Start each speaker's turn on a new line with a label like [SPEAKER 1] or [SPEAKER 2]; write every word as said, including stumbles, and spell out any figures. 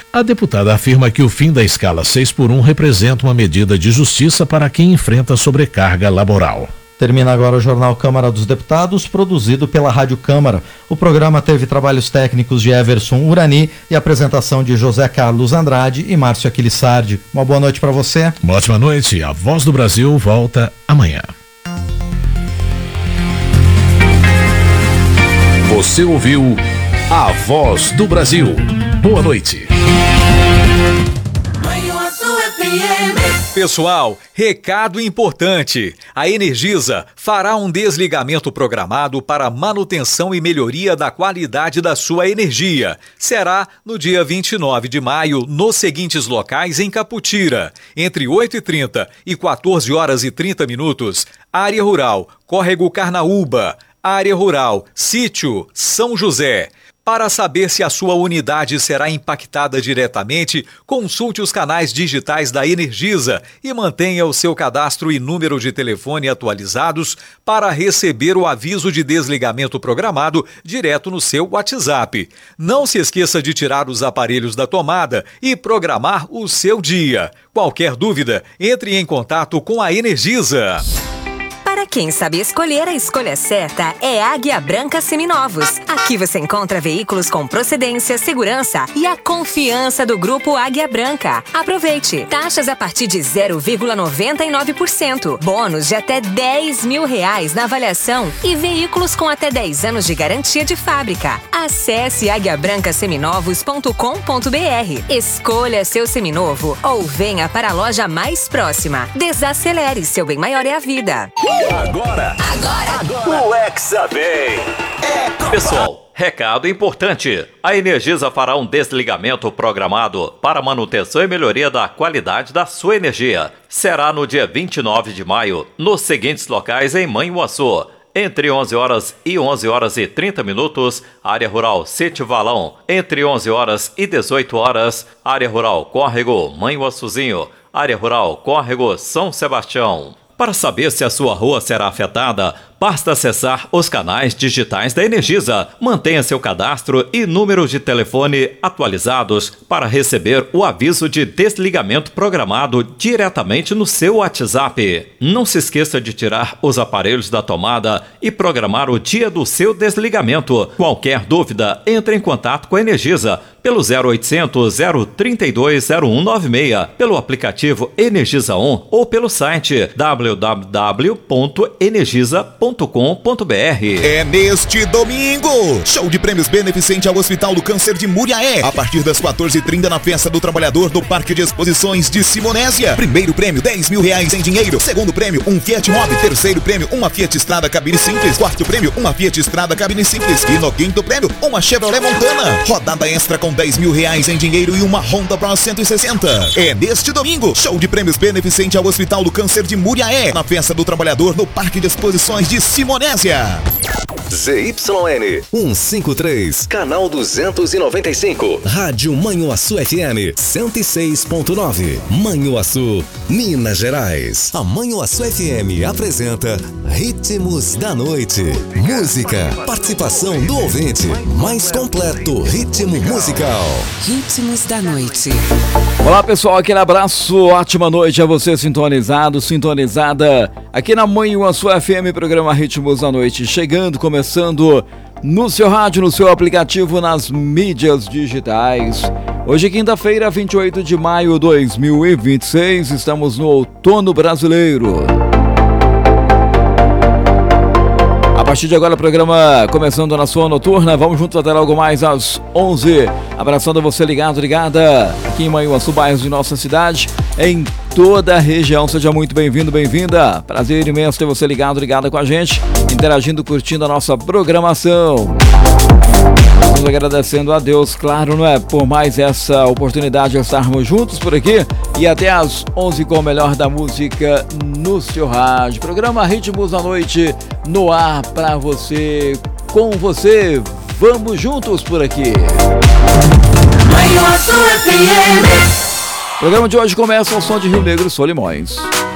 [SPEAKER 1] A deputada afirma que o fim da escala seis por um representa uma medida de justiça para quem enfrenta sobrecarga laboral.
[SPEAKER 2] Termina agora o Jornal Câmara dos Deputados, produzido pela Rádio Câmara. O programa teve trabalhos técnicos de Everson Urani e apresentação de José Carlos Andrade e Márcio Aquilissardi. Uma boa noite para você.
[SPEAKER 1] Uma ótima noite. A Voz do Brasil volta amanhã. Você ouviu A Voz do Brasil. Boa noite.
[SPEAKER 3] Pessoal, recado importante. A Energisa fará um desligamento programado para manutenção e melhoria da qualidade da sua energia. Será no dia vinte e nove de maio, nos seguintes locais em Caputira, entre oito e trinta e quatorze horas e trinta minutos, Área Rural, Córrego Carnaúba, Área Rural, Sítio São José. Para saber se a sua unidade será impactada diretamente, consulte os canais digitais da Energisa e mantenha o seu cadastro e número de telefone atualizados para receber o aviso de desligamento programado direto no seu WhatsApp. Não se esqueça de tirar os aparelhos da tomada e programar o seu dia. Qualquer dúvida, entre em contato com a Energisa.
[SPEAKER 4] Para quem sabe escolher, a escolha certa é Águia Branca Seminovos. Aqui você encontra veículos com procedência, segurança e a confiança do Grupo Águia Branca. Aproveite! Taxas a partir de zero vírgula noventa e nove por cento. Bônus de até dez mil reais na avaliação e veículos com até dez anos de garantia de fábrica. Acesse águia branca seminovos ponto com ponto b r. Escolha seu seminovo ou venha para a loja mais próxima. Desacelere, seu bem maior é a vida.
[SPEAKER 5] Agora, agora, agora, o Hexa vem. É
[SPEAKER 6] Pessoal, recado importante. A Energisa fará um desligamento programado para manutenção e melhoria da qualidade da sua energia. Será no dia vinte e nove de maio, nos seguintes locais em Manhuaçu. Entre onze horas e onze horas e trinta minutos, Área Rural Sítio Valão. Entre onze horas e dezoito horas, Área Rural Córrego Manhuaçuzinho. Área Rural Córrego São Sebastião. Para saber se a sua rua será afetada, basta acessar os canais digitais da Energisa. Mantenha seu cadastro e número de telefone atualizados para receber o aviso de desligamento programado diretamente no seu WhatsApp. Não se esqueça de tirar os aparelhos da tomada e programar o dia do seu desligamento. Qualquer dúvida, entre em contato com a Energisa pelo zero oitocentos, zero trinta e dois, zero um nove seis, pelo aplicativo Energisa On ou pelo site w w w ponto energisa ponto com ponto b r.
[SPEAKER 7] É neste domingo, show de prêmios beneficente ao Hospital do Câncer de Muriaé, a partir das quatorze e trinta na Festa do Trabalhador do Parque de Exposições de Simonésia. Primeiro prêmio, dez mil reais em dinheiro. Segundo prêmio, um Fiat Mobi. Terceiro prêmio, uma Fiat Strada cabine simples. Quarto prêmio, uma Fiat Strada cabine simples. E no quinto prêmio, uma Chevrolet Montana. Rodada extra com dez mil reais em dinheiro e uma Honda Pro cento e sessenta. É neste domingo, show de prêmios beneficente ao Hospital do Câncer de Muriaé, na Festa do Trabalhador no Parque de Exposições de Simonésia.
[SPEAKER 5] Z Y N cento e cinquenta e três, canal duzentos e noventa e cinco. Rádio Manhuaçu F M cento e seis ponto nove. Manhuaçu, Minas Gerais. A Manhuaçu F M apresenta Ritmos da Noite. Música, participação do ouvinte. Mais completo ritmo musical.
[SPEAKER 8] Ritmos da Noite.
[SPEAKER 9] Olá pessoal, aquele abraço, ótima noite a você sintonizado, sintonizada aqui na Manhuaçu F M, programa Ritmos da Noite, chegando, começando no seu rádio, no seu aplicativo, nas mídias digitais. Hoje, quinta-feira, vinte e oito de maio de dois mil e vinte e seis, estamos no outono brasileiro. A partir de agora, o programa começando na sua noturna. Vamos juntos até logo mais às onze. Abraçando você ligado, ligada aqui em Manhuaçu, bairros de nossa cidade, em toda a região. Seja muito bem-vindo, bem-vinda. Prazer imenso ter você ligado, ligada com a gente, interagindo, curtindo a nossa programação. Estamos agradecendo a Deus, claro, não é? Por mais essa oportunidade de estarmos juntos por aqui e até às onze com o melhor da música no seu rádio. Programa Ritmos da Noite no ar pra você, com você. Vamos juntos por aqui. O programa de hoje começa ao som de Rio Negro e Solimões.